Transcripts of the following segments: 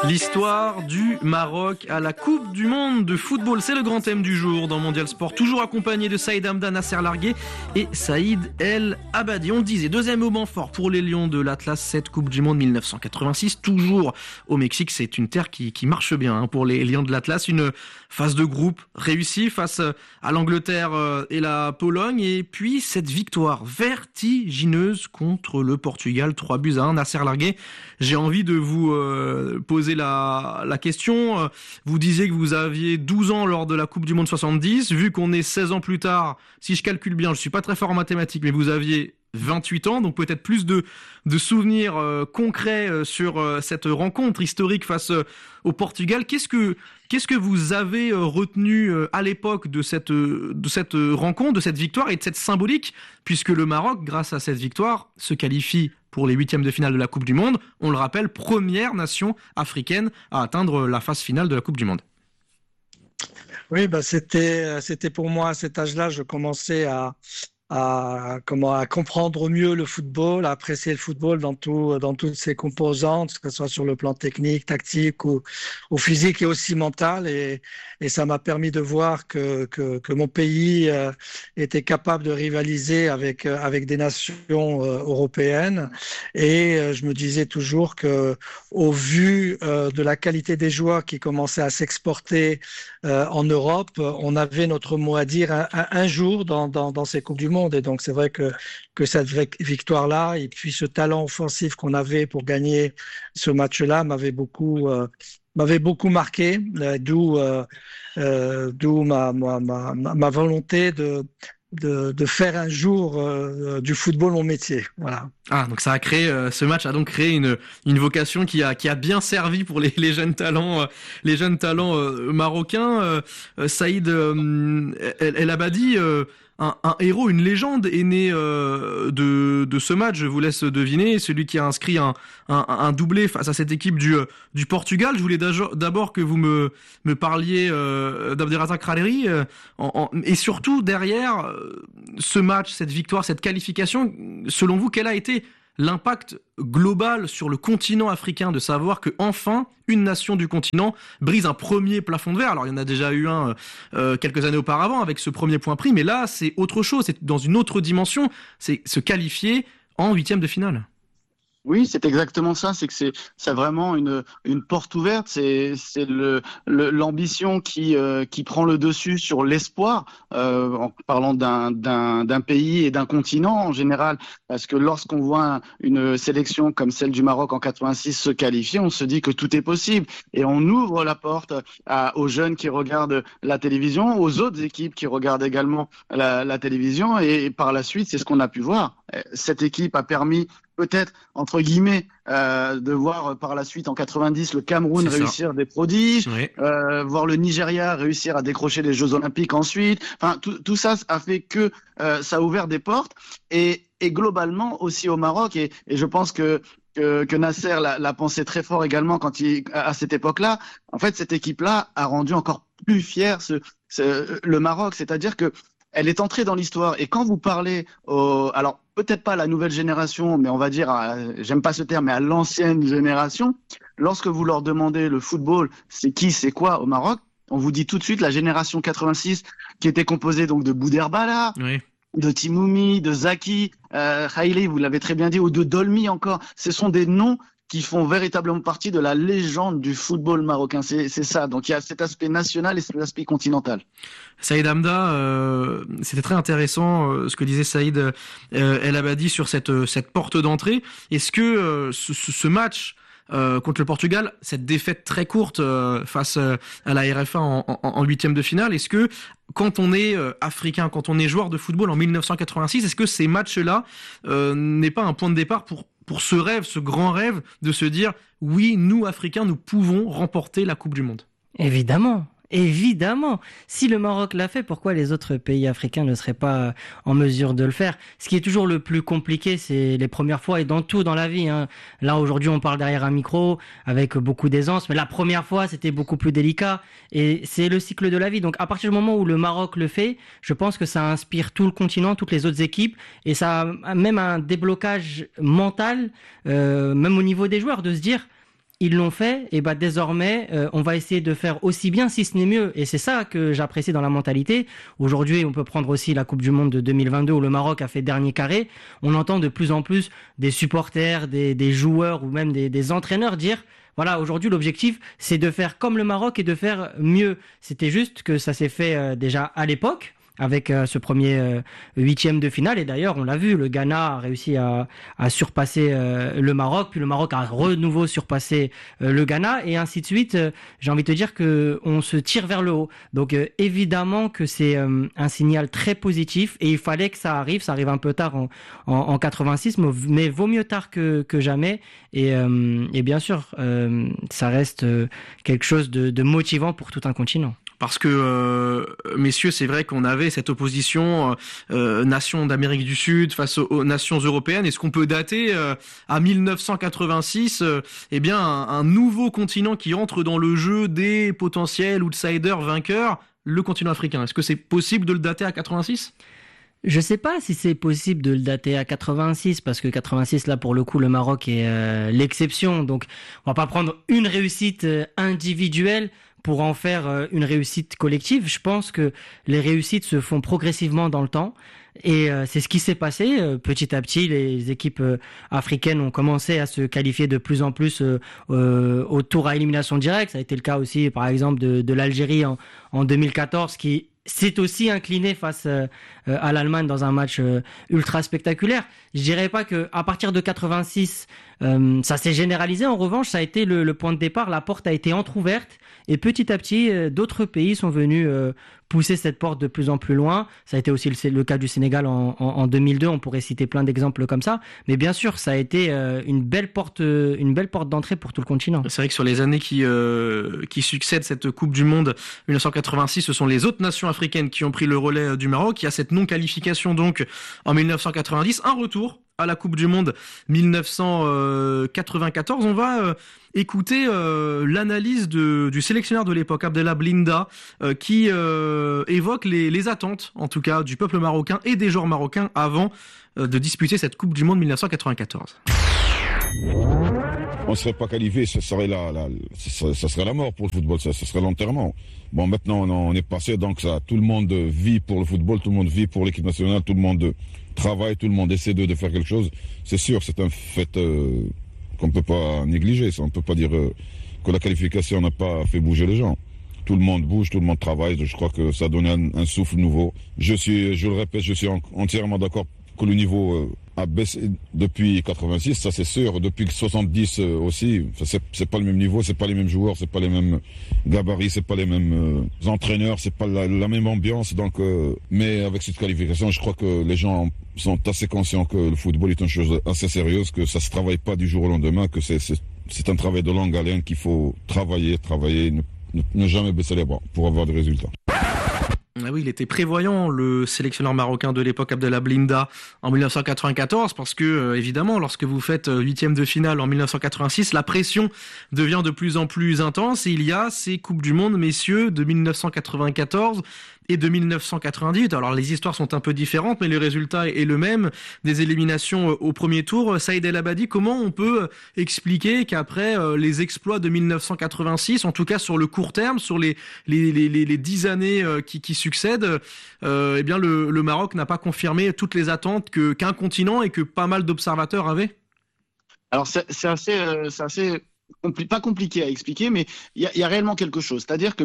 L'histoire du Maroc à la Coupe du Monde de football, c'est le grand thème du jour dans Mondial Sport, toujours accompagné de Saïd Hamda, Nasser Largué et Saïd El Abadi. On le disait, deuxième moment fort pour les Lions de l'Atlas, cette Coupe du Monde 1986, toujours au Mexique. C'est une terre qui marche bien pour les Lions de l'Atlas. Une phase de groupe réussie face à l'Angleterre et la Pologne, et puis cette victoire vertigineuse contre le Portugal, 3-1. Nasser Largué, j'ai envie de vous poser la question. Vous disiez que vous aviez 12 ans lors de la Coupe du Monde 70. Vu qu'on est 16 ans plus tard, si je calcule bien, je suis pas très fort en mathématiques, mais vous aviez 28 ans, donc peut-être plus de souvenirs concrets sur cette rencontre historique face au Portugal. Qu'est-ce que vous avez retenu à l'époque de cette rencontre, de cette victoire et de cette symbolique, puisque le Maroc, grâce à cette victoire, se qualifie pour les huitièmes de finale de la Coupe du Monde. On le rappelle, première nation africaine à atteindre la phase finale de la Coupe du Monde. Oui, c'était pour moi à cet âge-là, je commençais à comprendre mieux le football, à apprécier le football dans toutes ses composantes, que ce soit sur le plan technique, tactique ou physique et aussi mental. Et ça m'a permis de voir que mon pays était capable de rivaliser avec des nations européennes. Et je me disais toujours que, au vu de la qualité des joueurs qui commençaient à s'exporter en Europe, on avait notre mot à dire un jour dans ces Coupes du Monde. Et donc, c'est vrai que cette victoire-là et puis ce talent offensif qu'on avait pour gagner ce match-là m'avait beaucoup marqué, d'où ma volonté de faire un jour du football mon métier. Voilà. Ah, donc ça a créé, ce match a donc créé une vocation qui a bien servi pour les jeunes talents, marocains. Saïd El Abadi, un héros, une légende est né de ce match. Je vous laisse deviner, celui qui a inscrit un doublé face à cette équipe du Portugal. Je voulais d'abord que vous me parlier d'Abderrazak Khaleri et surtout derrière ce match, cette victoire, cette qualification. Selon vous, quel a été l'impact global sur le continent africain de savoir que enfin une nation du continent brise un premier plafond de verre? Alors il y en a déjà eu un quelques années auparavant avec ce premier point pris, mais là c'est autre chose, c'est dans une autre dimension, c'est se qualifier en huitième de finale. Oui, c'est exactement ça. C'est que c'est vraiment une porte ouverte. C'est l'ambition qui prend le dessus sur l'espoir, en parlant d'un pays et d'un continent en général. Parce que lorsqu'on voit une sélection comme celle du Maroc en 86 se qualifier, on se dit que tout est possible et on ouvre la porte aux jeunes qui regardent la télévision, aux autres équipes qui regardent également la télévision. Et par la suite, c'est ce qu'on a pu voir. Cette équipe a permis peut-être, entre guillemets, de voir par la suite en 90 le Cameroun réussir des prodiges, oui. Voir le Nigeria réussir à décrocher les Jeux Olympiques ensuite. Enfin, tout ça a fait que ça a ouvert des portes et globalement aussi au Maroc. Et je pense que Nasser l'a pensé très fort également à cette époque-là. En fait, cette équipe-là a rendu encore plus fier le Maroc. C'est-à-dire que elle est entrée dans l'histoire. Et quand vous parlez alors peut-être pas à la nouvelle génération, mais on va dire, j'aime pas ce terme, mais à l'ancienne génération, lorsque vous leur demandez le football, c'est qui, c'est quoi au Maroc, on vous dit tout de suite la génération 86 qui était composée donc de Bouderbala, oui, de Timoumi, de Zaki, Khaïli, vous l'avez très bien dit, ou de Dolmi encore. Ce sont des noms qui font véritablement partie de la légende du football marocain. C'est ça. Donc il y a cet aspect national et cet aspect continental. Saïd Hamda, c'était très intéressant ce que disait Saïd El Abadi sur cette porte d'entrée. Est-ce que ce match contre le Portugal, cette défaite très courte face à la RFA en huitième de finale, est-ce que quand on est africain, quand on est joueur de football en 1986, est-ce que ces matchs-là n'est pas un point de départ pour ce rêve, ce grand rêve de se dire oui, nous Africains, nous pouvons remporter la Coupe du Monde? Évidemment. Si le Maroc l'a fait, pourquoi les autres pays africains ne seraient pas en mesure de le faire? Ce qui est toujours le plus compliqué, c'est les premières fois et dans tout dans la vie. Là, aujourd'hui, on parle derrière un micro avec beaucoup d'aisance, mais la première fois, c'était beaucoup plus délicat et c'est le cycle de la vie. Donc, à partir du moment où le Maroc le fait, je pense que ça inspire tout le continent, toutes les autres équipes et ça a même un déblocage mental, même au niveau des joueurs, de se dire ils l'ont fait, et désormais, on va essayer de faire aussi bien, si ce n'est mieux. Et c'est ça que j'apprécie dans la mentalité. Aujourd'hui, on peut prendre aussi la Coupe du Monde de 2022 où le Maroc a fait dernier carré. On entend de plus en plus des supporters, des joueurs ou même des entraîneurs dire voilà, aujourd'hui, l'objectif, c'est de faire comme le Maroc et de faire mieux. C'était juste que ça s'est fait déjà à l'époque, avec ce premier huitième de finale. Et d'ailleurs, on l'a vu, le Ghana a réussi à surpasser le Maroc, puis le Maroc a nouveau surpassé le Ghana, et ainsi de suite. J'ai envie de te dire que on se tire vers le haut. Donc évidemment que c'est un signal très positif, et il fallait que ça arrive. Ça arrive un peu tard en 86, mais vaut mieux tard que jamais. Et bien sûr, ça reste quelque chose de motivant pour tout un continent. Parce que, messieurs, c'est vrai qu'on avait cette opposition nations d'Amérique du Sud face aux nations européennes. Est-ce qu'on peut dater à 1986 un nouveau continent qui entre dans le jeu des potentiels outsiders vainqueurs, le continent africain? Est-ce que c'est possible de le dater à 86? Je sais pas si c'est possible de le dater à 86, parce que 86, là, pour le coup, le Maroc est l'exception. Donc, on va pas prendre une réussite individuelle pour en faire une réussite collective. Je pense que les réussites se font progressivement dans le temps. Et c'est ce qui s'est passé. Petit à petit, les équipes africaines ont commencé à se qualifier de plus en plus au tour à élimination directe. Ça a été le cas aussi, par exemple, de l'Algérie en 2014, qui s'est aussi incliné face à l'Allemagne dans un match ultra spectaculaire. Je dirais pas que à partir de 86, ça s'est généralisé. En revanche, ça a été le point de départ. La porte a été entrouverte, et petit à petit, d'autres pays sont venus pousser cette porte de plus en plus loin. Ça a été aussi le cas du Sénégal en 2002. On pourrait citer plein d'exemples comme ça. Mais bien sûr, ça a été une belle porte d'entrée pour tout le continent. C'est vrai que sur les années qui succèdent cette Coupe du Monde 1986, ce sont les autres nations africaines qui ont pris le relais du Maroc. Il y a cette non-qualification donc en 1990, un retour à la Coupe du Monde 1994. On va écouter l'analyse du sélectionneur de l'époque, Abdellah Blinda, qui évoque les attentes, en tout cas, du peuple marocain et des joueurs marocains avant de disputer cette Coupe du Monde 1994. On ne serait pas qualifié, ça serait ça serait la mort pour le football, ça serait l'enterrement. Bon, maintenant on est passé, donc ça, tout le monde vit pour le football, tout le monde vit pour l'équipe nationale, tout le monde travaille, tout le monde essaie de faire quelque chose. C'est sûr, c'est un fait qu'on ne peut pas négliger. On ne peut pas dire que la qualification n'a pas fait bouger les gens. Tout le monde bouge, tout le monde travaille. Je crois que ça a donné un souffle nouveau. Je le répète, je suis entièrement d'accord que le niveau a baissé depuis 86, ça c'est sûr. Depuis 70 aussi, c'est pas le même niveau, c'est pas les mêmes joueurs, c'est pas les mêmes gabarits, c'est pas les mêmes entraîneurs, c'est pas la même ambiance. Donc, mais avec cette qualification, je crois que les gens sont assez conscients que le football est une chose assez sérieuse, que ça se travaille pas du jour au lendemain, que c'est un travail de longue haleine, qu'il faut travailler, ne jamais baisser les bras pour avoir des résultats. Ah oui, il était prévoyant, le sélectionneur marocain de l'époque, Abdellah Blinda, en 1994, parce que, évidemment, lorsque vous faites huitième de finale en 1986, la pression devient de plus en plus intense, et il y a ces Coupes du Monde, messieurs, de 1994 et de 1998. Alors les histoires sont un peu différentes, mais le résultat est le même, des éliminations au premier tour. Saïd El Abadi, comment on peut expliquer qu'après les exploits de 1986, en tout cas sur le court terme, sur les 10 années qui succèdent, le Maroc n'a pas confirmé toutes les attentes qu'un continent et que pas mal d'observateurs avaient? Alors c'est assez pas compliqué à expliquer, mais il y a réellement quelque chose. C'est-à-dire que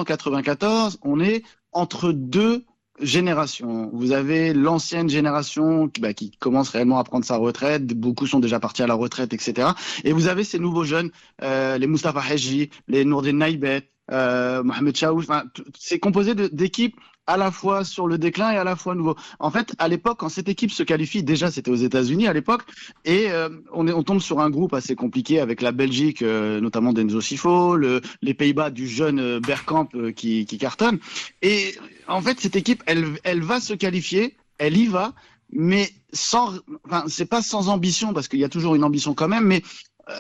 1994, on est entre deux générations. Vous avez l'ancienne génération qui commence réellement à prendre sa retraite. Beaucoup sont déjà partis à la retraite, etc. Et vous avez ces nouveaux jeunes, les Moustapha Hadji, les Nourdin Naïbet, Mohamed Chaouf. C'est composé d'équipes à la fois sur le déclin et à la fois nouveau. En fait, à l'époque, quand cette équipe se qualifie, déjà c'était aux États-Unis à l'époque, et on tombe sur un groupe assez compliqué avec la Belgique, notamment d'Enzo Sifo, les Pays-Bas du jeune Bergkamp qui cartonne. Et en fait, cette équipe, elle va se qualifier, elle y va, mais c'est pas sans ambition, parce qu'il y a toujours une ambition quand même, mais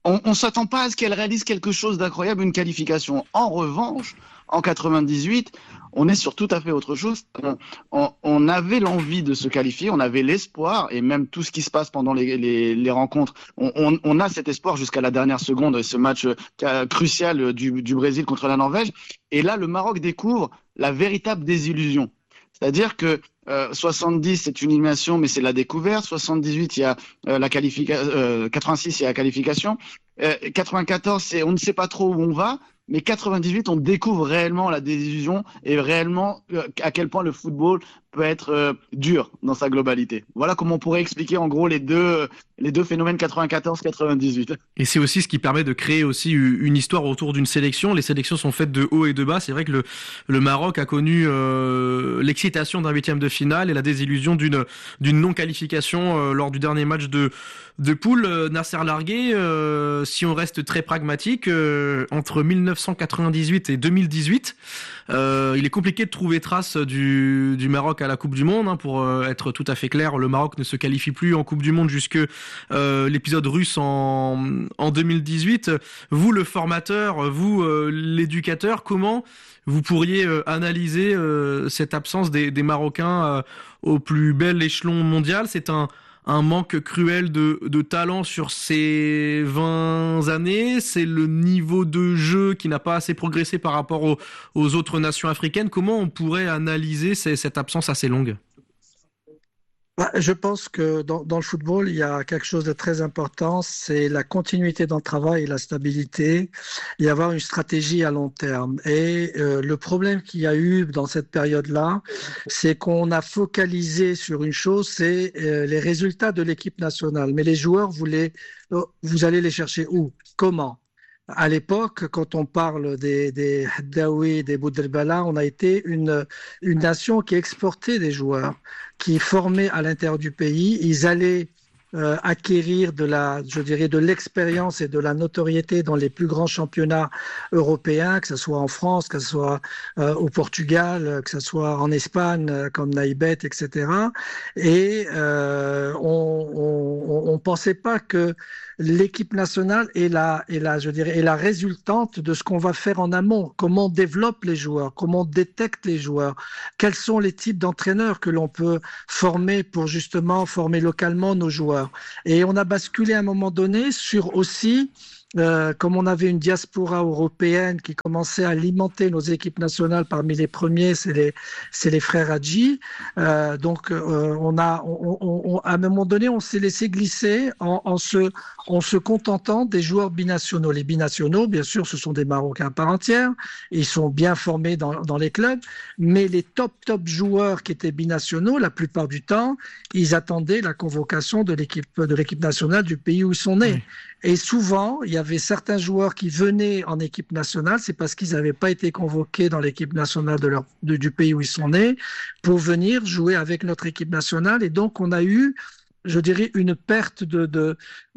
on s'attend pas à ce qu'elle réalise quelque chose d'incroyable, une qualification. En revanche, en 98, on est sur tout à fait autre chose. On avait l'envie de se qualifier, on avait l'espoir, et même tout ce qui se passe pendant les rencontres, on a cet espoir jusqu'à la dernière seconde, ce match crucial du Brésil contre la Norvège. Et là, le Maroc découvre la véritable désillusion. C'est-à-dire que 70, c'est une élimination, mais c'est la découverte. 78, il y a la qualification. 86, il y a la qualification. 94, on ne sait pas trop où on va. Mais 98, on découvre réellement la désillusion et réellement à quel point le football peut être dur dans sa globalité. Voilà comment on pourrait expliquer en gros les deux phénomènes 94-98. Et c'est aussi ce qui permet de créer aussi une histoire autour d'une sélection. Les sélections sont faites de haut et de bas. C'est vrai que le Maroc a connu l'excitation d'un huitième de finale et la désillusion d'une non-qualification lors du dernier match de poule. Nasser Largué, si on reste très pragmatique, entre 1998 et 2018, il est compliqué de trouver trace du Maroc à la Coupe du Monde. Pour être tout à fait clair, le Maroc ne se qualifie plus en Coupe du Monde jusque l'épisode russe en 2018. Vous, le formateur, vous, l'éducateur, comment vous pourriez analyser cette absence des Marocains au plus bel échelon mondial? C'est un manque cruel de talent sur ces 20 années, c'est le niveau de jeu qui n'a pas assez progressé par rapport aux autres nations africaines. Comment on pourrait analyser cette absence assez longue? Je pense que dans le football, il y a quelque chose de très important, c'est la continuité dans le travail et la stabilité, et avoir une stratégie à long terme. Et le problème qu'il y a eu dans cette période-là, c'est qu'on a focalisé sur une chose, c'est les résultats de l'équipe nationale. Mais les joueurs, vous allez les chercher où? Comment? À l'époque, quand on parle des Haddaoui, des Boudrbala, on a été une nation qui exportait des joueurs, qui formaient à l'intérieur du pays. Ils allaient acquérir de l'expérience et de la notoriété dans les plus grands championnats européens, que ce soit en France, que ce soit au Portugal, que ce soit en Espagne, comme Naïbet, etc. Et on pensait pas que l'équipe nationale est la résultante de ce qu'on va faire en amont. Comment on développe les joueurs, comment on détecte les joueurs, quels sont les types d'entraîneurs que l'on peut former pour justement former localement nos joueurs. Et on a basculé à un moment donné sur aussi, comme on avait une diaspora européenne qui commençait à alimenter nos équipes nationales, parmi les premiers, c'est les frères Hadji. Donc, à un moment donné, on s'est laissé glisser en se contentant des joueurs binationaux. Les binationaux, bien sûr, ce sont des Marocains à part entière. Ils sont bien formés dans les clubs, mais les top joueurs qui étaient binationaux, la plupart du temps, ils attendaient la convocation de l'équipe nationale du pays où ils sont nés. Et souvent, il y avait certains joueurs qui venaient en équipe nationale, c'est parce qu'ils n'avaient pas été convoqués dans l'équipe nationale du pays où ils sont nés pour venir jouer avec notre équipe nationale. Et donc, on a eu, je dirais, une perte de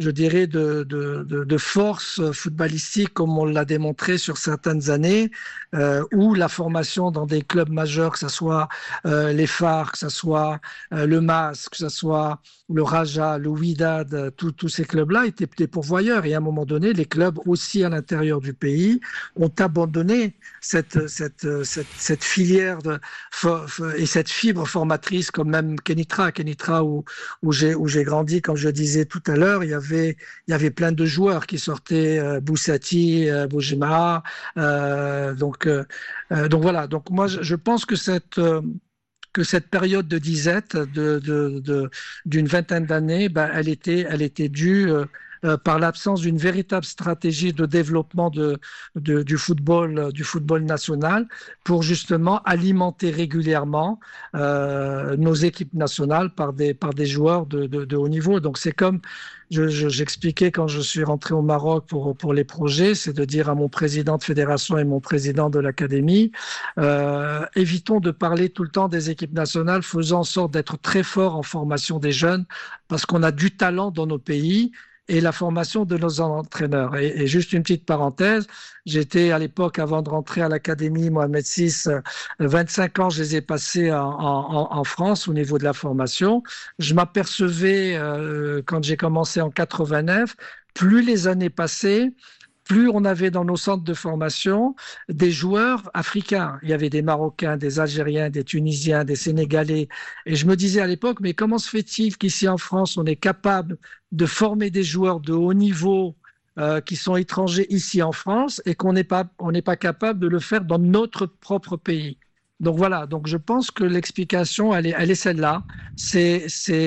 force footballistique, comme on l'a démontré sur certaines années, où la formation dans des clubs majeurs, que ce soit les Phares, que ce soit le MAS, que ce soit le Raja, le Wydad, tous ces clubs-là étaient des pourvoyeurs. Et à un moment donné, les clubs aussi à l'intérieur du pays ont abandonné cette filière et cette fibre formatrice, comme même Kenitra où j'ai grandi, comme je disais tout à l'heure, il y avait plein de joueurs qui sortaient, Boussati, Boujema, donc voilà. Donc moi, je pense que cette période de disette d'une vingtaine d'années, elle était due par l'absence d'une véritable stratégie de développement du football national pour justement alimenter régulièrement nos équipes nationales par des joueurs de haut niveau. Donc c'est comme j'expliquais quand je suis rentré au Maroc pour les projets, c'est de dire à mon président de fédération et mon président de l'académie, évitons de parler tout le temps des équipes nationales, faisons en sorte d'être très forts en formation des jeunes, parce qu'on a du talent dans nos pays, et la formation de nos entraîneurs. Et juste une petite parenthèse, j'étais à l'époque, avant de rentrer à l'académie Mohamed VI, 25 ans, je les ai passés en France au niveau de la formation. Je m'apercevais, quand j'ai commencé en 89, plus les années passaient, plus on avait dans nos centres de formation des joueurs africains. Il y avait des Marocains, des Algériens, des Tunisiens, des Sénégalais. Et je me disais à l'époque, mais comment se fait-il qu'ici en France, on est capable de former des joueurs de haut niveau qui sont étrangers ici en France et qu'on n'est pas capable de le faire dans notre propre pays? Donc voilà, donc je pense que l'explication, elle est celle-là. C'est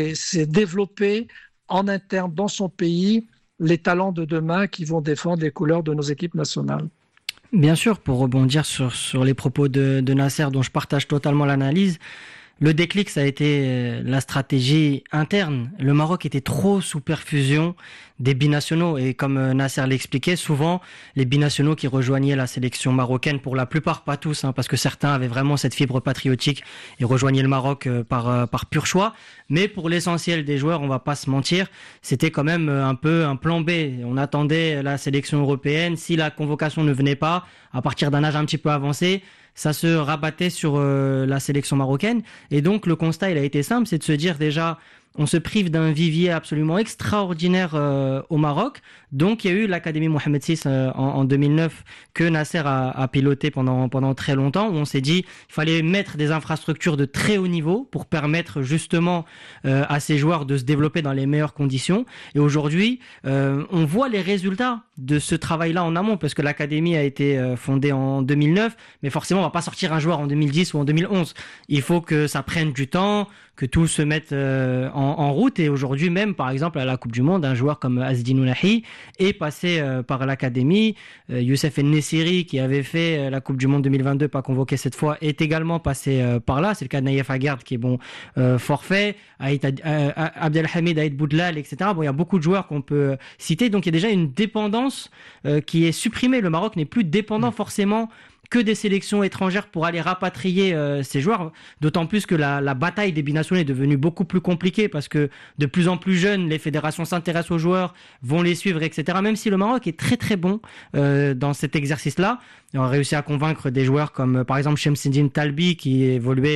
développer en interne dans son pays les talents de demain qui vont défendre les couleurs de nos équipes nationales. Bien sûr, pour rebondir sur les propos de Nasser, dont je partage totalement l'analyse, le déclic, ça a été la stratégie interne. Le Maroc était trop sous perfusion des binationaux. Et comme Nasser l'expliquait, souvent, les binationaux qui rejoignaient la sélection marocaine, pour la plupart, pas tous, parce que certains avaient vraiment cette fibre patriotique et rejoignaient le Maroc par pur choix. Mais pour l'essentiel des joueurs, on va pas se mentir, c'était quand même un peu un plan B. On attendait la sélection européenne. Si la convocation ne venait pas, à partir d'un âge un petit peu avancé, ça se rabattait sur la sélection marocaine. Et donc, le constat, il a été simple, c'est de se dire déjà, on se prive d'un vivier absolument extraordinaire au Maroc. Donc, il y a eu l'Académie Mohamed VI en 2009 que Nasser a piloté pendant très longtemps, où on s'est dit il fallait mettre des infrastructures de très haut niveau pour permettre justement à ces joueurs de se développer dans les meilleures conditions. Et aujourd'hui, on voit les résultats de ce travail-là en amont, parce que l'Académie a été fondée en 2009, mais forcément, on va pas sortir un joueur en 2010 ou en 2011. Il faut que ça prenne du temps, que tout se mette en route. Et aujourd'hui même, par exemple, à la Coupe du Monde, un joueur comme Azdin Ounahi est passé par l'Académie. Youssef El-Nessiri, qui avait fait la Coupe du Monde 2022, pas convoqué cette fois, est également passé par là. C'est le cas de Naïef Aguerd, qui est forfait. Abdelhamid, Aïd Boudlal, etc. Bon, il y a beaucoup de joueurs qu'on peut citer. Donc, il y a déjà une dépendance qui est supprimée. Le Maroc n'est plus dépendant forcément que des sélections étrangères pour aller rapatrier ces joueurs, d'autant plus que la bataille des binationaux est devenue beaucoup plus compliquée, parce que de plus en plus jeunes, les fédérations s'intéressent aux joueurs, vont les suivre, etc. Même si le Maroc est très très bon dans cet exercice-là, on a réussi à convaincre des joueurs comme par exemple Chemseddine Talbi, qui évoluait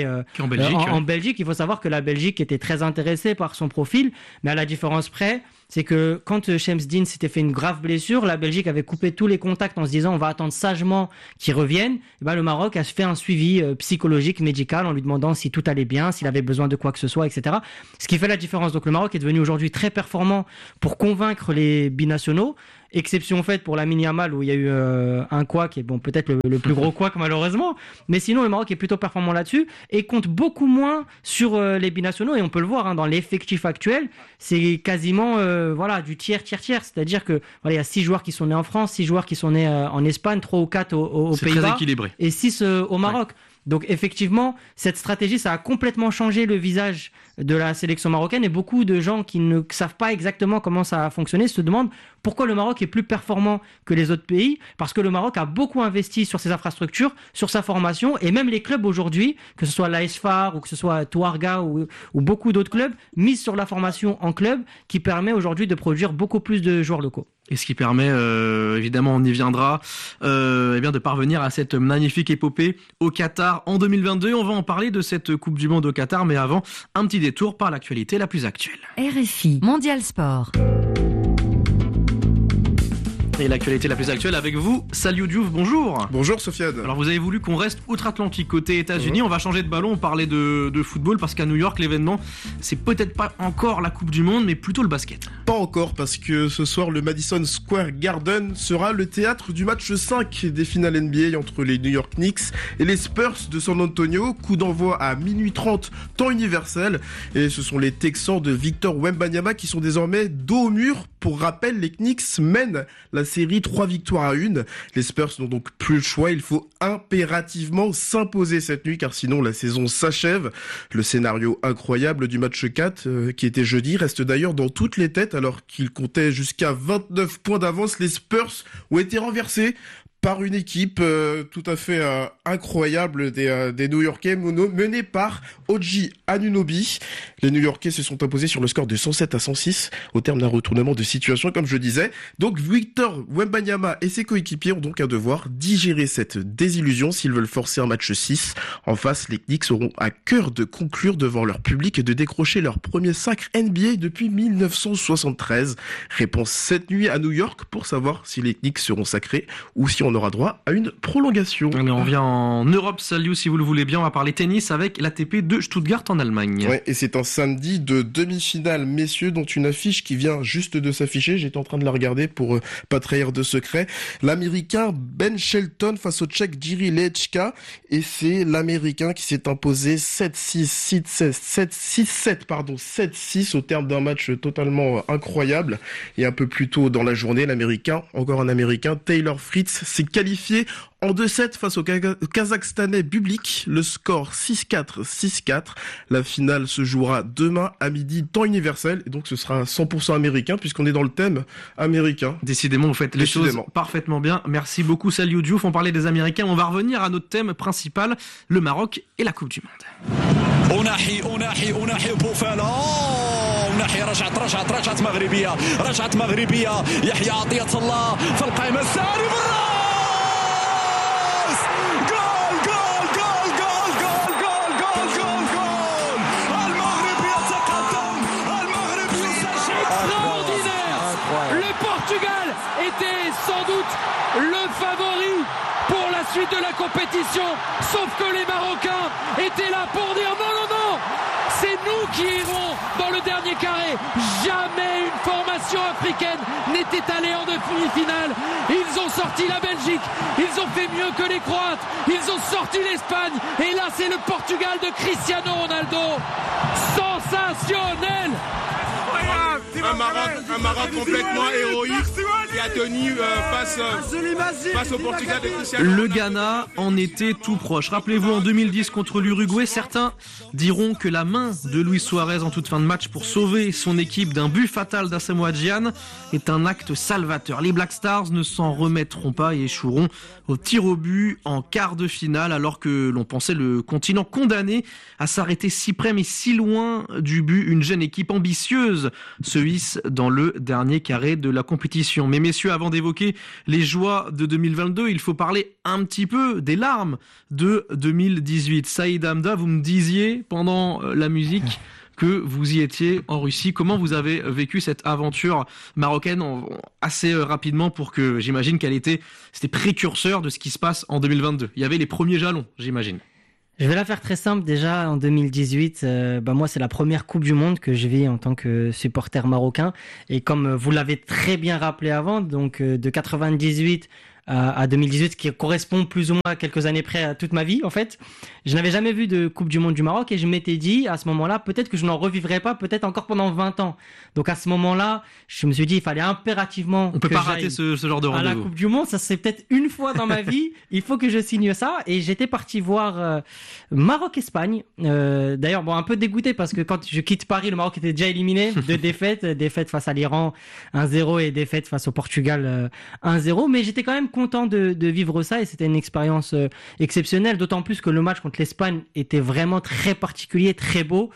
en Belgique. Il faut savoir que la Belgique était très intéressée par son profil, mais à la différence près, c'est que quand Chemseddine s'était fait une grave blessure, la Belgique avait coupé tous les contacts en se disant on va attendre sagement qu'il revienne. Et ben, le Maroc a fait un suivi psychologique, médical, en lui demandant si tout allait bien, s'il avait besoin de quoi que ce soit, etc. Ce qui fait la différence. Donc le Maroc est devenu aujourd'hui très performant pour convaincre les binationaux. Exception faite pour Lamine Yamal, où il y a eu un couac, et bon, peut-être le plus gros couac malheureusement, mais sinon le Maroc est plutôt performant là-dessus et compte beaucoup moins sur les binationaux. Et on peut le voir dans l'effectif actuel, c'est quasiment du tiers, c'est-à-dire que il y a 6 joueurs qui sont nés en France, 6 joueurs qui sont nés en Espagne, 3 ou 4 aux Pays-Bas, très équilibré, et 6 au Maroc. Ouais. Donc effectivement, cette stratégie, ça a complètement changé le visage de la sélection marocaine, et beaucoup de gens qui ne savent pas exactement comment ça a fonctionné se demandent pourquoi le Maroc est plus performant que les autres pays, parce que le Maroc a beaucoup investi sur ses infrastructures, sur sa formation, et même les clubs aujourd'hui, que ce soit l'AS FAR ou que ce soit Touarga ou beaucoup d'autres clubs, misent sur la formation en club, qui permet aujourd'hui de produire beaucoup plus de joueurs locaux. Et ce qui permet, évidemment, on y viendra, de parvenir à cette magnifique épopée au Qatar en 2022. On va en parler de cette Coupe du Monde au Qatar, mais avant, un petit détour par l'actualité la plus actuelle. RFI Mondial Sport. Et l'actualité la plus actuelle avec vous, Saliou Diouf, bonjour. Bonjour Sofiane. Alors vous avez voulu qu'on reste outre-Atlantique, côté États-Unis. On va changer de ballon, on parlait de football, parce qu'à New York, l'événement, c'est peut-être pas encore la Coupe du Monde, mais plutôt le basket. Pas encore, parce que ce soir, le Madison Square Garden sera le théâtre du match 5 des finales NBA entre les New York Knicks et les Spurs de San Antonio. Coup d'envoi à minuit 30, temps universel. Et ce sont les Texans de Victor Wembanyama qui sont désormais dos au mur. Pour rappel, les Knicks mènent la série 3-1. Les Spurs n'ont donc plus le choix. Il faut impérativement s'imposer cette nuit, car sinon la saison s'achève. Le scénario incroyable du match 4, qui était jeudi, reste d'ailleurs dans toutes les têtes, alors qu'il comptait jusqu'à 29 points d'avance. Les Spurs ont été renversés par une équipe tout à fait incroyable des New-Yorkais menée par Oji Anunoby. Les New-Yorkais se sont imposés sur le score de 107-106 au terme d'un retournement de situation, comme je disais. Donc Victor Wembanyama et ses coéquipiers ont donc un devoir digérer cette désillusion s'ils veulent forcer un match 6. En face, les Knicks auront à cœur de conclure devant leur public et de décrocher leur premier sacre NBA depuis 1973. Réponse cette nuit à New York pour savoir si les Knicks seront sacrés ou si on aura droit à une prolongation. Allez, on vient en Europe, salut, si vous le voulez bien, on va parler tennis avec l'ATP de Stuttgart en Allemagne. Ouais, et c'est un samedi de demi-finale, messieurs, dont une affiche qui vient juste de s'afficher. J'étais en train de la regarder pour pas trahir de secret. L'Américain Ben Shelton face au Tchèque Jiří Lehečka, et c'est l'Américain qui s'est imposé 7-6, 7-6 au terme d'un match totalement incroyable. Et un peu plus tôt dans la journée, l'Américain, encore un Américain, Taylor Fritz, s'est qualifié en 2-7 face au Kazakhstanais Bublik, le score 6-4, 6-4. La finale se jouera demain à midi, temps universel, et donc ce sera 100% américain, puisqu'on est dans le thème américain. Décidément, vous faites les choses parfaitement bien. Merci beaucoup, Saliou Diouf. On parlait des Américains, on va revenir à notre thème principal, le Maroc et la Coupe du Monde. أناحي بوفالا وناحي رجعت مغربية يحيى عطية الله في القائمة الساري بالراس جول المغرب يتقدم المغرب يسجل extraordinaire. Le Portugal était sans doute le favori pour la suite de la compétition, sauf que les Marocains étaient là pour dire non, c'est nous qui irons dans le dernier carré. Jamais une formation africaine n'était allée en demi-finale. Ils ont sorti la Belgique, ils ont fait mieux que les Croates, ils ont sorti l'Espagne, et là c'est le Portugal de Cristiano Ronaldo. Sensationnel. Un Maroc complètement héroïque qui a tenu face au Portugal de Cristiano. Le Ghana en était tout proche. Rappelez-vous, en 2010 contre l'Uruguay, certains diront que la main de Luis Suarez en toute fin de match pour sauver son équipe d'un but fatal d'Asamoah Gyan est un acte salvateur. Les Black Stars ne s'en remettront pas et échoueront au tir au but en quart de finale, alors que l'on pensait le continent condamné à s'arrêter si près mais si loin du but. Une jeune équipe ambitieuse se hisse dans le dernier carré de la compétition. Mais messieurs, avant d'évoquer les joies de 2022, il faut parler un petit peu des larmes de 2018. Saïd Hamda, vous me disiez pendant la musique que vous y étiez en Russie. Comment vous avez vécu cette aventure marocaine assez rapidement, pour que j'imagine c'était précurseur de ce qui se passe en 2022. Il y avait les premiers jalons, j'imagine. Je vais la faire très simple. Déjà, en 2018, moi, c'est la première Coupe du Monde que je vis en tant que supporter marocain. Et comme vous l'avez très bien rappelé avant, donc de 98 à 2018, qui correspond plus ou moins à quelques années près à toute ma vie, en fait. Je n'avais jamais vu de Coupe du Monde du Maroc et je m'étais dit, à ce moment-là, peut-être que je n'en revivrai pas, peut-être encore pendant 20 ans. Donc à ce moment-là, je me suis dit, il fallait impérativement on peut pas rater ce genre de rendez-vous. À la Coupe du Monde, ça c'est peut-être une fois dans ma vie, il faut que je signe ça. Et j'étais parti voir Maroc-Espagne. D'ailleurs, un peu dégoûté parce que quand je quitte Paris, le Maroc était déjà éliminé. Deux défaites face à l'Iran 1-0 et défaite face au Portugal 1-0. Mais j'étais quand même content de vivre ça et c'était une expérience exceptionnelle, d'autant plus que le match contre l'Espagne était vraiment très particulier, très beau,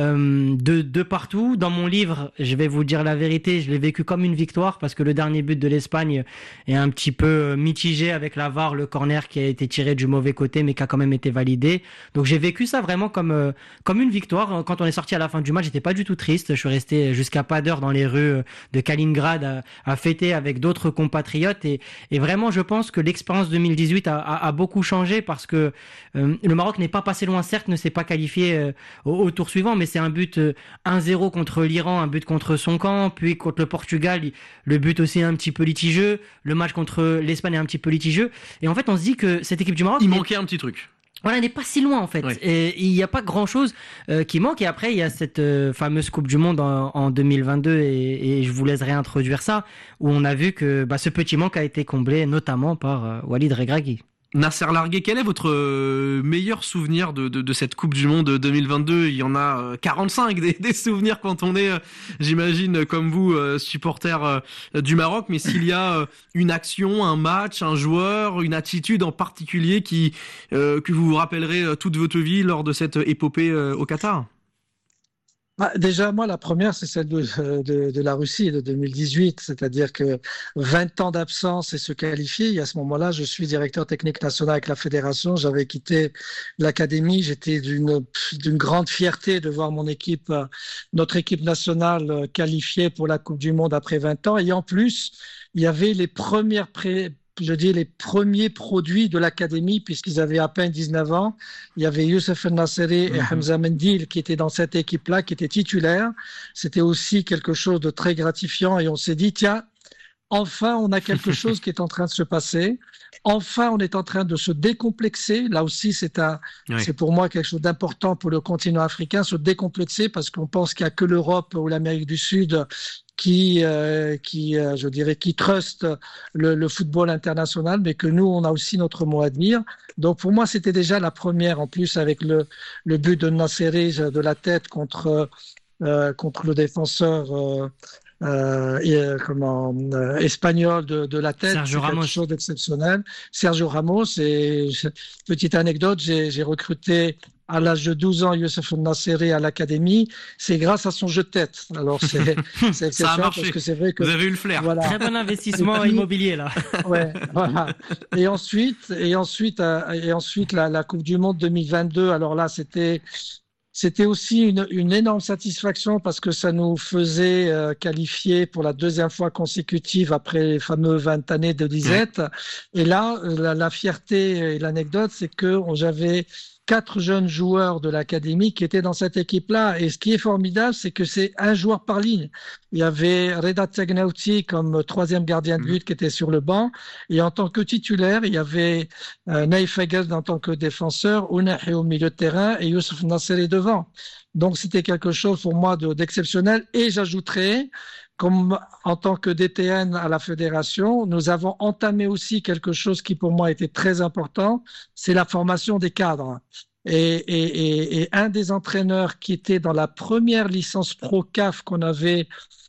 de partout. Dans mon livre, je vais vous dire la vérité, je l'ai vécu comme une victoire parce que le dernier but de l'Espagne est un petit peu mitigé avec la VAR, le corner qui a été tiré du mauvais côté mais qui a quand même été validé. Donc j'ai vécu ça vraiment comme une victoire. Quand on est sorti à la fin du match, j'étais pas du tout triste. Je suis resté jusqu'à pas d'heure dans les rues de Kaliningrad à fêter avec d'autres compatriotes et vraiment je pense que l'expérience 2018 a beaucoup changé parce que le Maroc n'est pas passé loin, certes ne s'est pas qualifié au tour suivant, mais c'est un but 1-0 contre l'Iran, un but contre son camp, puis contre le Portugal, le but aussi un petit peu litigieux, le match contre l'Espagne est un petit peu litigieux, et en fait on se dit que cette équipe du Maroc... Il manquait un petit truc. Voilà, elle n'est pas si loin en fait. Oui. Et il n'y a pas grand-chose qui manque. Et après, il y a cette fameuse Coupe du Monde en 2022 et je vous laisserai introduire ça, où on a vu que ce petit manque a été comblé notamment par Walid Regragui. Nasser Largué, quel est votre meilleur souvenir de cette Coupe du Monde 2022? Il y en a 45 des souvenirs quand on est, j'imagine, comme vous, supporter du Maroc. Mais s'il y a une action, un match, un joueur, une attitude en particulier que vous vous rappellerez toute votre vie lors de cette épopée au Qatar? Déjà, moi, la première, c'est celle de la Russie de 2018, c'est-à-dire que 20 ans d'absence et se qualifier. Et à ce moment-là, je suis directeur technique national avec la fédération. J'avais quitté l'académie. J'étais d'une grande fierté de voir notre équipe nationale qualifiée pour la Coupe du Monde après 20 ans. Et en plus, il y avait les premiers produits de l'académie, puisqu'ils avaient à peine 19 ans. Il y avait Youssef El-Nasseri et Hamza Mendil qui étaient dans cette équipe-là, qui étaient titulaires. C'était aussi quelque chose de très gratifiant et on s'est dit, tiens, enfin, on a quelque chose qui est en train de se passer. Enfin, on est en train de se décomplexer. Là aussi, c'est pour moi quelque chose d'important pour le continent africain, se décomplexer, parce qu'on pense qu'il n'y a que l'Europe ou l'Amérique du Sud qui trust le football international, mais que nous, on a aussi notre mot à dire. Donc, pour moi, c'était déjà la première, en plus, avec le but de Nasseri de la tête contre le défenseur espagnol de la tête. Sergio Ramos. Quelque chose d'exceptionnel. Sergio Ramos, et petite anecdote, j'ai recruté à l'âge de 12 ans Youssef El-Nasseri à l'académie. C'est grâce à son jeu de tête. Alors c'est ça a marché. Parce que c'est vrai que vous avez eu le flair. Voilà. Très bon investissement immobilier là. Ouais, voilà. Et ensuite la Coupe du Monde 2022. Alors là, c'était aussi une énorme satisfaction parce que ça nous faisait qualifier pour la deuxième fois consécutive après les fameux 20 années de disette. Et là, la fierté et l'anecdote, c'est que j'avais 4 jeunes joueurs de l'académie qui étaient dans cette équipe-là. Et ce qui est formidable, c'est que c'est un joueur par ligne. Il y avait Reda Tsegnauti comme 3e gardien de but qui était sur le banc. Et en tant que titulaire, il y avait Naïf Fagel en tant que défenseur, Ounahi au milieu de terrain et Youssef Nasseri devant. Donc c'était quelque chose pour moi d'exceptionnel. Et j'ajouterais, comme en tant que DTN à la fédération, nous avons entamé aussi quelque chose qui pour moi était très important, c'est la formation des cadres. Et un des entraîneurs qui était dans la première licence pro CAF qu'on avait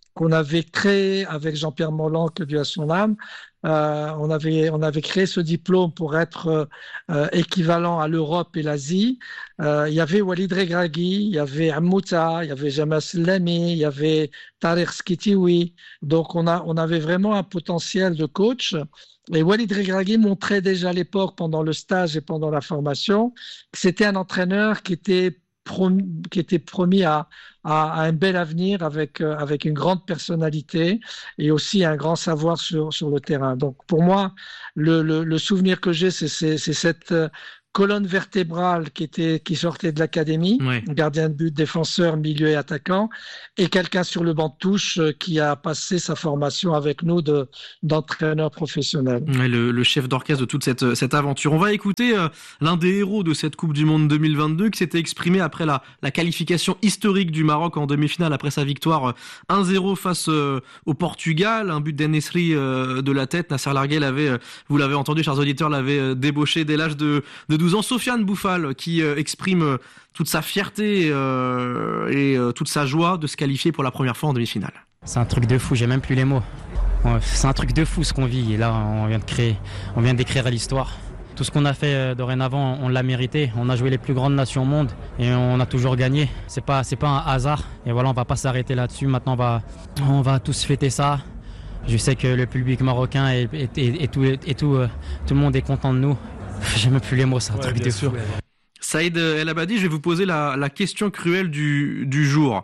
créé avec Jean-Pierre Mollan, que Dieu a son âme, on avait créé ce diplôme pour être équivalent à l'Europe et l'Asie. Il y avait Walid Regragui, il y avait Ammouta, il y avait Jamal Slami, il y avait Tariq Skitiwi. Donc on avait vraiment un potentiel de coach. Et Walid Regragui montrait déjà à l'époque, pendant le stage et pendant la formation, que c'était un entraîneur qui était promis à un bel avenir avec une grande personnalité et aussi un grand savoir sur le terrain. Donc pour moi, le souvenir que j'ai, c'est cette colonne vertébrale qui sortait de l'académie, gardien de but, défenseur, milieu et attaquant, et quelqu'un sur le banc de touche qui a passé sa formation avec nous d'entraîneur professionnel. Le chef d'orchestre de toute cette aventure. On va écouter l'un des héros de cette Coupe du Monde 2022 qui s'était exprimé après la qualification historique du Maroc en demi-finale après sa victoire 1-0 face au Portugal. Un but d'En-Nesyri de la tête. Nasser Largué vous l'avez entendu, chers auditeurs, l'avait débauché dès l'âge de 12 ans. Sofiane Bouffal qui exprime toute sa fierté et toute sa joie de se qualifier pour la première fois en demi-finale. C'est un truc de fou, j'ai même plus les mots. C'est un truc de fou ce qu'on vit et là on vient d'écrire l'histoire. Tout ce qu'on a fait dorénavant, on l'a mérité. On a joué les plus grandes nations au monde et on a toujours gagné. C'est pas un hasard et voilà, on va pas s'arrêter là-dessus. Maintenant on va tous fêter ça. Je sais que le public marocain et tout le monde est content de nous. J'ai même plus les mots, c'est un truc de fou. Saïd El Abadi, je vais vous poser la question cruelle du jour.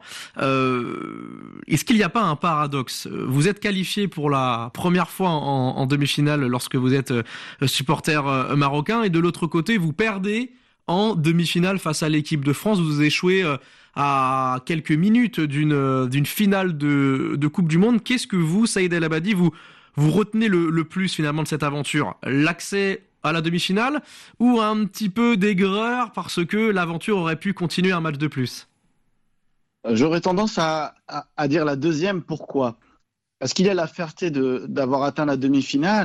Est-ce qu'il n'y a pas un paradoxe ? Vous êtes qualifié pour la première fois en demi-finale lorsque vous êtes supporter marocain et de l'autre côté, vous perdez en demi-finale face à l'équipe de France. Vous échouez à quelques minutes d'une finale de Coupe du Monde. Qu'est-ce que vous, Saïd El Abadi, vous retenez le plus finalement de cette aventure ? L'accès à la demi-finale ou un petit peu d'aigreur parce que l'aventure aurait pu continuer un match de plus? J'aurais tendance à dire la deuxième. Pourquoi ? Parce qu'il y a la fierté d'avoir atteint la demi-finale,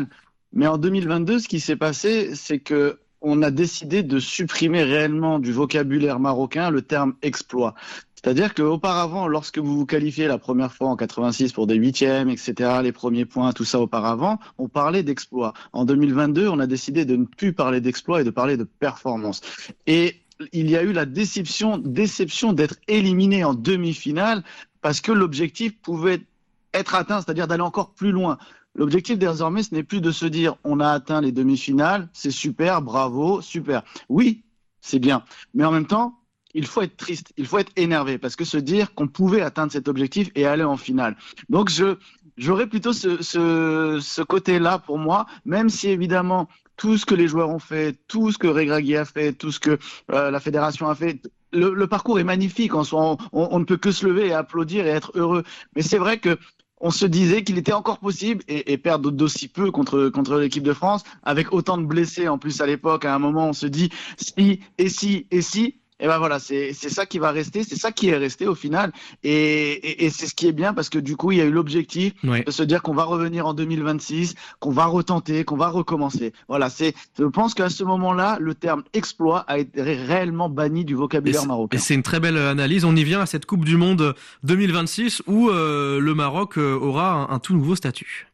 Mais en 2022, ce qui s'est passé, c'est que on a décidé de supprimer réellement du vocabulaire marocain le terme exploit. C'est-à-dire qu'auparavant, lorsque vous vous qualifiez la première fois en 86 pour des huitièmes, etc., les premiers points, tout ça auparavant, on parlait d'exploit. En 2022, on a décidé de ne plus parler d'exploit et de parler de performance. Et il y a eu la déception d'être éliminé en demi-finale parce que l'objectif pouvait être atteint, c'est-à-dire d'aller encore plus loin. L'objectif désormais, ce n'est plus de se dire on a atteint les demi-finales, c'est super, bravo, super. Oui, c'est bien. Mais en même temps, il faut être triste, il faut être énervé parce que se dire qu'on pouvait atteindre cet objectif et aller en finale. Donc j'aurais plutôt ce côté-là pour moi, même si évidemment tout ce que les joueurs ont fait, tout ce que Regragui a fait, tout ce que la fédération a fait, le parcours est magnifique en soi. On ne peut que se lever et applaudir et être heureux. Mais c'est vrai que on se disait qu'il était encore possible et perdre d'aussi peu contre l'équipe de France avec autant de blessés en plus à l'époque. À un moment, on se dit si. Et ben voilà, c'est ça qui va rester, c'est ça qui est resté au final. Et c'est ce qui est bien parce que du coup, il y a eu l'objectif de se dire qu'on va revenir en 2026, qu'on va retenter, qu'on va recommencer. Voilà, je pense qu'à ce moment-là, le terme exploit a été réellement banni du vocabulaire marocain. Et c'est une très belle analyse. On y vient à cette Coupe du Monde 2026 où le Maroc aura un tout nouveau statut.